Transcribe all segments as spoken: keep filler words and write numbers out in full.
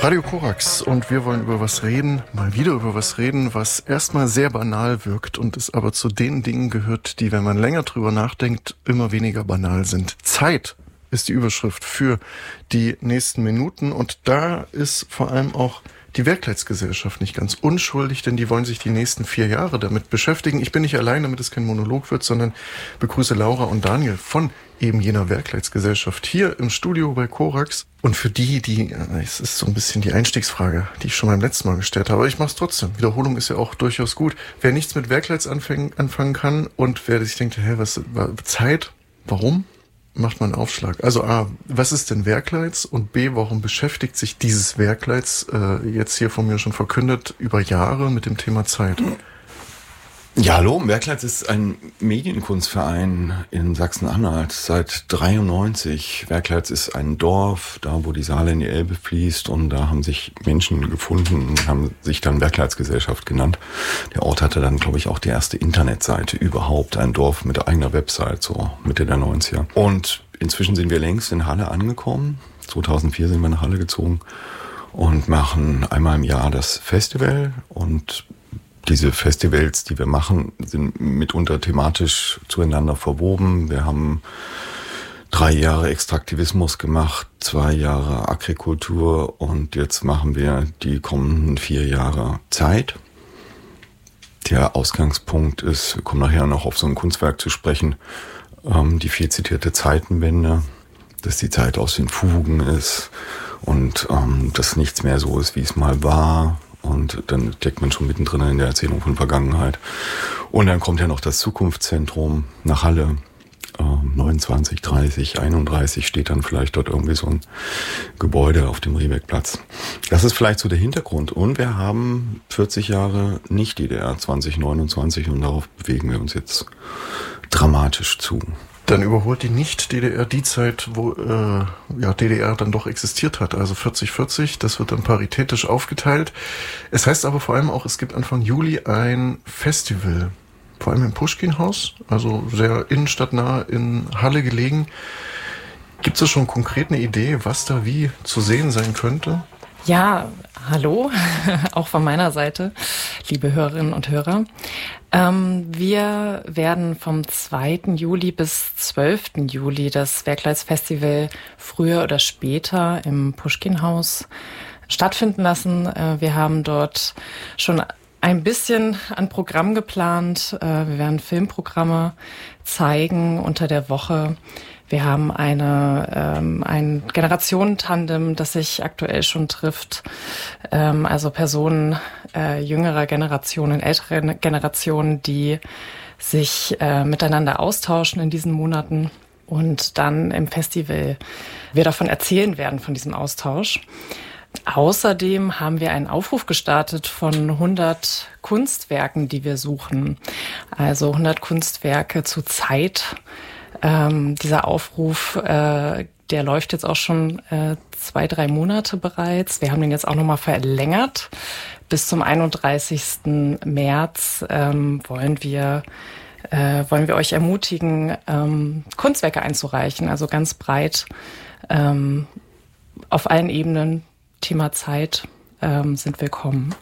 Radio Korax und wir wollen über was reden, mal wieder über was reden, was erstmal sehr banal wirkt und es aber zu den Dingen gehört, die, wenn man länger drüber nachdenkt, immer weniger banal sind. Zeit ist die Überschrift für die nächsten Minuten und da ist vor allem auch die Werkleitsgesellschaft nicht ganz unschuldig, denn die wollen sich die nächsten vier Jahre damit beschäftigen. Ich bin nicht allein, damit es kein Monolog wird, sondern begrüße Laura und Daniel von eben jener Werkleitsgesellschaft hier im Studio bei Korax. Und für die, die, es ist so ein bisschen die Einstiegsfrage, die ich schon beim letzten Mal gestellt habe, aber ich mache es trotzdem. Wiederholung ist ja auch durchaus gut. Wer nichts mit Werkleits anfangen, anfangen kann und wer sich denkt, hä, was, Zeit, warum? Macht man einen Aufschlag. Also A, was ist denn Werkleits? Und B, warum beschäftigt sich dieses Werkleits, äh, jetzt hier von mir schon verkündet, über Jahre mit dem Thema Zeit? Ja, hallo, Werkleits ist ein Medienkunstverein in Sachsen-Anhalt seit dreiundneunzig. Werkleits ist ein Dorf, da wo die Saale in die Elbe fließt und da haben sich Menschen gefunden und haben sich dann Werkleitsgesellschaft genannt. Der Ort hatte dann, glaube ich, auch die erste Internetseite überhaupt, ein Dorf mit eigener Website, so Mitte der neunziger. Und inzwischen sind wir längst in Halle angekommen. zweitausendvier sind wir nach Halle gezogen und machen einmal im Jahr das Festival und diese Festivals, die wir machen, sind mitunter thematisch zueinander verwoben. Wir haben drei Jahre Extraktivismus gemacht, zwei Jahre Agrikultur und jetzt machen wir die kommenden vier Jahre Zeit. Der Ausgangspunkt ist, wir kommen nachher noch auf so ein Kunstwerk zu sprechen, ähm, die viel zitierte Zeitenwende, dass die Zeit aus den Fugen ist und ähm, dass nichts mehr so ist, wie es mal war. Und dann steckt man schon mittendrin in der Erzählung von Vergangenheit. Und dann kommt ja noch das Zukunftszentrum nach Halle. Ähm, neunundzwanzig, dreißig, einunddreißig steht dann vielleicht dort irgendwie so ein Gebäude auf dem Riebeckplatz. Das ist vielleicht so der Hintergrund. Und wir haben vierzig Jahre Nicht-D D R zwanzig neunundzwanzig und darauf bewegen wir uns jetzt dramatisch zu. Dann überholt die Nicht-D D R die Zeit, wo äh, ja, D D R dann doch existiert hat, also vierzig vierzig, das wird dann paritätisch aufgeteilt. Es heißt aber vor allem auch, es gibt Anfang Juli ein Festival, vor allem im Puschkin-Haus, also sehr innenstadtnah in Halle gelegen. Gibt es schon konkret eine Idee, was da wie zu sehen sein könnte? Ja, hallo, auch von meiner Seite, liebe Hörerinnen und Hörer. Ähm, wir werden vom zweiten Juli bis zwölften Juli das Werkleitsfestival früher oder später im Puschkin-Haus stattfinden lassen. Äh, wir haben dort schon ein bisschen an Programm geplant. Äh, wir werden Filmprogramme zeigen unter der Woche. Wir haben eine, ähm, ein Generationentandem, das sich aktuell schon trifft. Ähm, also Personen äh, jüngerer Generationen, ältere Generationen, die sich äh, miteinander austauschen in diesen Monaten und dann im Festival wir davon erzählen werden, von diesem Austausch. Außerdem haben wir einen Aufruf gestartet von hundert Kunstwerken, die wir suchen. Also hundert Kunstwerke zu Zeit. Ähm, dieser Aufruf, äh, der läuft jetzt auch schon äh, zwei, drei Monate bereits. Wir haben den jetzt auch nochmal verlängert. Bis zum einunddreißigsten März ähm, wollen wir äh, wollen wir euch ermutigen, ähm, Kunstwerke einzureichen. Also ganz breit ähm, auf allen Ebenen. Thema Zeit ähm, sind willkommen.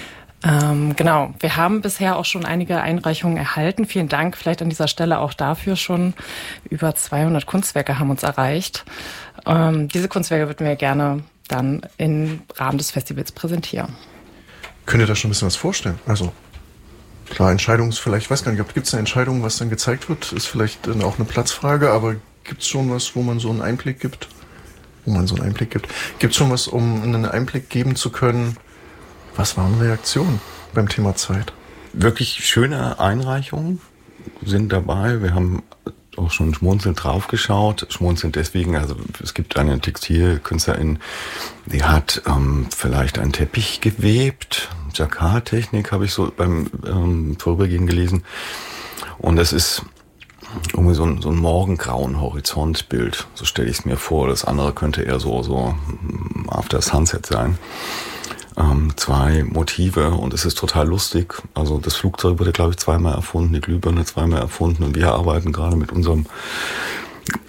Ähm, genau, wir haben bisher auch schon einige Einreichungen erhalten. Vielen Dank vielleicht an dieser Stelle auch dafür schon. Über zweihundert Kunstwerke haben uns erreicht. Ähm, diese Kunstwerke würden wir gerne dann im Rahmen des Festivals präsentieren. Könnt ihr da schon ein bisschen was vorstellen? Also klar, Entscheidungen ist vielleicht, ich weiß gar nicht, gibt es eine Entscheidung, was dann gezeigt wird? Ist vielleicht auch eine Platzfrage, aber gibt es schon was, wo man so einen Einblick gibt? Wo man so einen Einblick gibt. Gibt es schon was, um einen Einblick geben zu können? Was waren Reaktionen beim Thema Zeit? Wirklich schöne Einreichungen sind dabei. Wir haben auch schon schmunzelnd draufgeschaut. Schmunzelnd deswegen, also es gibt eine Textilkünstlerin, die hat ähm, vielleicht einen Teppich gewebt. Jacquard-Technik habe ich so beim ähm, Vorübergehen gelesen. Und das ist irgendwie so ein, so ein morgengrauen Horizontbild. So stelle ich es mir vor. Das andere könnte eher so, so After Sunset sein. Ähm, zwei Motive und es ist total lustig. Also das Flugzeug wurde, glaube ich, zweimal erfunden, die Glühbirne zweimal erfunden und wir arbeiten gerade mit unserem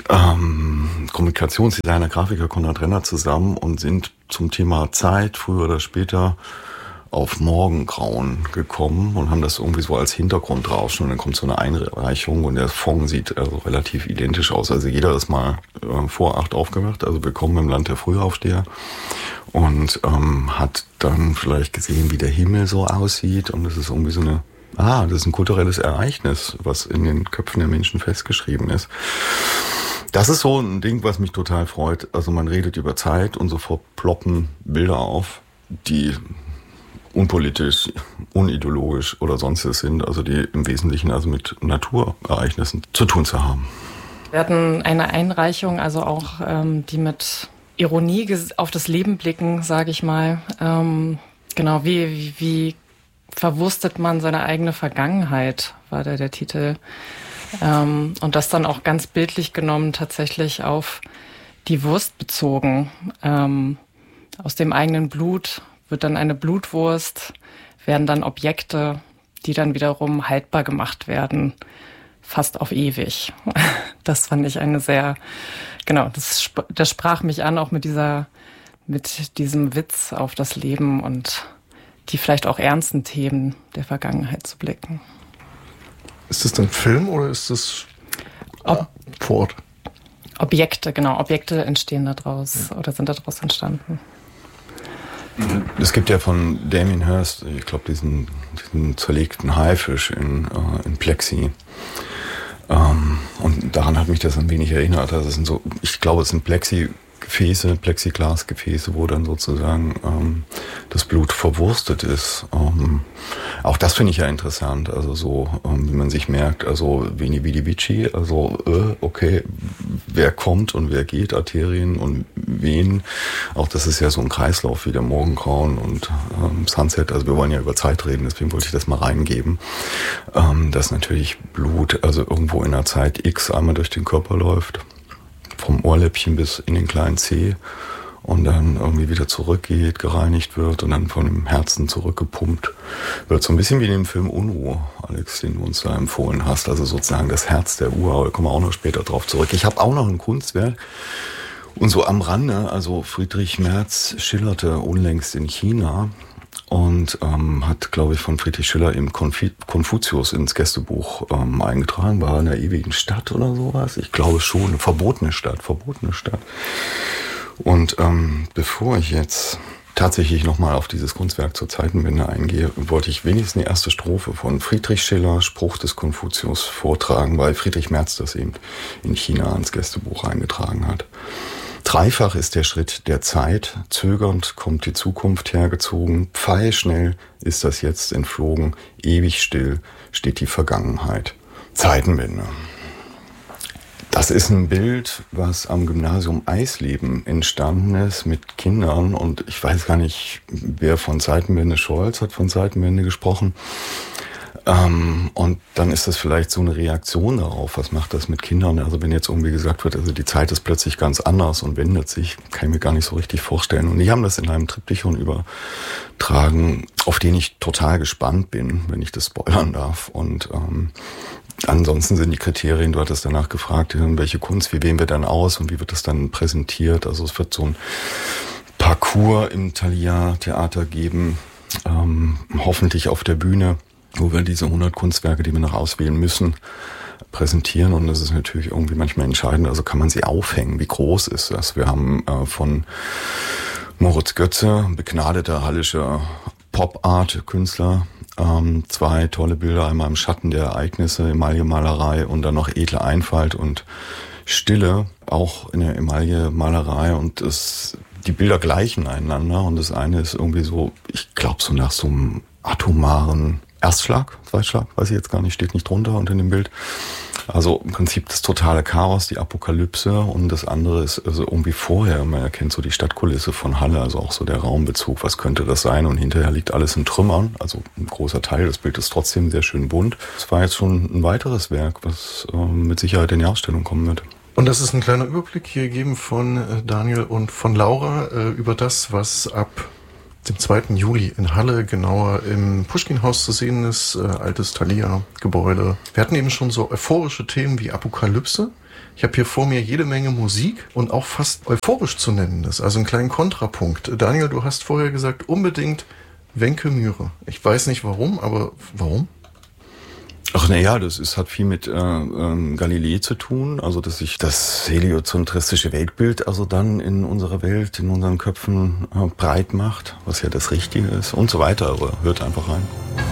ähm, Kommunikationsdesigner, Grafiker Konrad Renner zusammen und sind zum Thema Zeit früher oder später auf Morgengrauen gekommen und haben das irgendwie so als Hintergrundrauschen und dann kommt so eine Einreichung und der Fond sieht also relativ identisch aus. Also jeder ist mal äh, vor acht aufgewacht, also willkommen im Land der Frühaufsteher und ähm, hat dann vielleicht gesehen, wie der Himmel so aussieht und das ist irgendwie so eine, ah, das ist ein kulturelles Ereignis, was in den Köpfen der Menschen festgeschrieben ist. Das ist so ein Ding, was mich total freut. Also man redet über Zeit und sofort ploppen Bilder auf, die unpolitisch, unideologisch oder sonstiges sind, also die im Wesentlichen also mit Naturereignissen zu tun zu haben. Wir hatten eine Einreichung, also auch ähm, die mit Ironie auf das Leben blicken, sage ich mal. Ähm, genau, wie, wie, wie verwurstet man seine eigene Vergangenheit, war da der Titel. Ähm, und das dann auch ganz bildlich genommen tatsächlich auf die Wurst bezogen. Ähm, aus dem eigenen Blut wird dann eine Blutwurst, werden dann Objekte, die dann wiederum haltbar gemacht werden, fast auf ewig. Das fand ich eine sehr, genau, das, das sprach mich an, auch mit dieser, mit diesem Witz auf das Leben und die vielleicht auch ernsten Themen der Vergangenheit zu blicken. Ist das dann Film oder ist das Ob- vor Ort? Objekte, genau, Objekte entstehen daraus ja. oder sind daraus entstanden. Es gibt ja von Damien Hirst, ich glaube, diesen, diesen zerlegten Haifisch in, äh, in Plexi. Ähm, und daran hat mich das ein wenig erinnert. Also es sind so, ich glaube, es sind Plexigefäße, Plexiglasgefäße, wo dann sozusagen ähm, das Blut verwurstet ist. Ähm, auch das finde ich ja interessant. Also so, ähm, wie man sich merkt, also Veni Vidi Vici, also äh, okay, wer kommt und wer geht, Arterien und Venen. Auch das ist ja so ein Kreislauf wie der Morgengrauen und ähm, Sunset. Also wir wollen ja über Zeit reden, deswegen wollte ich das mal reingeben. Ähm, dass natürlich Blut also irgendwo in der Zeit X einmal durch den Körper läuft, vom Ohrläppchen bis in den kleinen Zeh und dann irgendwie wieder zurückgeht, gereinigt wird und dann von dem Herzen zurückgepumpt wird. So ein bisschen wie in dem Film Unruhe, Alex, den du uns da empfohlen hast. Also sozusagen das Herz der Uhr, aber da kommen wir auch noch später drauf zurück. Ich habe auch noch ein Kunstwerk und so am Rande, also Friedrich Merz schillerte unlängst in China und ähm, hat, glaube ich, von Friedrich Schiller eben Konfi- Konfuzius ins Gästebuch ähm, eingetragen, war in der ewigen Stadt oder sowas. Ich glaube schon, eine verbotene Stadt, verbotene Stadt. Und ähm, bevor ich jetzt tatsächlich nochmal auf dieses Kunstwerk zur Zeitenwende eingehe, wollte ich wenigstens die erste Strophe von Friedrich Schiller, Spruch des Konfuzius, vortragen, weil Friedrich Merz das eben in China ins Gästebuch eingetragen hat. Dreifach ist der Schritt der Zeit, zögernd kommt die Zukunft hergezogen, pfeilschnell ist das Jetzt entflogen, ewig still steht die Vergangenheit. Zeitenwende. Das ist ein Bild, was am Gymnasium Eisleben entstanden ist mit Kindern und ich weiß gar nicht, wer von Zeitenwende, Scholz hat von Zeitenwende gesprochen. Ähm, und dann ist das vielleicht so eine Reaktion darauf, was macht das mit Kindern? Also wenn jetzt irgendwie gesagt wird, also die Zeit ist plötzlich ganz anders und wendet sich, kann ich mir gar nicht so richtig vorstellen. Und die haben das in einem Triptychon übertragen, auf den ich total gespannt bin, wenn ich das spoilern darf. Und ähm, ansonsten sind die Kriterien, du hattest danach gefragt, welche Kunst, wie wählen wir dann aus und wie wird das dann präsentiert? Also es wird so ein Parcours im Thalia Theater geben, ähm, hoffentlich auf der Bühne, wo wir diese hundert Kunstwerke, die wir noch auswählen müssen, präsentieren. Und das ist natürlich irgendwie manchmal entscheidend. Also kann man sie aufhängen? Wie groß ist das? Wir haben äh, von Moritz Götze, begnadeter hallischer Pop-Art-Künstler, ähm, zwei tolle Bilder. Einmal im Schatten der Ereignisse, Emaille-Malerei und dann noch edle Einfalt und Stille, auch in der Emaille-Malerei. Und das, die Bilder gleichen einander. Und das eine ist irgendwie so, ich glaube so nach so einem atomaren Erstschlag, Zweitschlag, weiß ich jetzt gar nicht, steht nicht drunter unter dem Bild. Also im Prinzip das totale Chaos, die Apokalypse und das andere ist also irgendwie vorher, man erkennt so die Stadtkulisse von Halle, also auch so der Raumbezug, was könnte das sein und hinterher liegt alles in Trümmern, also ein großer Teil, das Bild ist trotzdem sehr schön bunt. Es war jetzt schon ein weiteres Werk, was äh, mit Sicherheit in die Ausstellung kommen wird. Und das ist ein kleiner Überblick hier gegeben von äh, Daniel und von Laura äh, über das, was ab dem zweiten Juli in Halle, genauer im Puschkin-Haus zu sehen ist, äh, altes Thalia-Gebäude. Wir hatten eben schon so euphorische Themen wie Apokalypse. Ich habe hier vor mir jede Menge Musik und auch fast euphorisch zu nennen ist, also einen kleinen Kontrapunkt. Daniel, du hast vorher gesagt, unbedingt Wenke Myhre. Ich weiß nicht warum, aber warum? Ach naja, das ist, hat viel mit äh, ähm, Galilei zu tun, also dass sich das heliozentristische Weltbild also dann in unserer Welt, in unseren Köpfen äh, breit macht, was ja das Richtige ist und so weiter, aber hört einfach rein.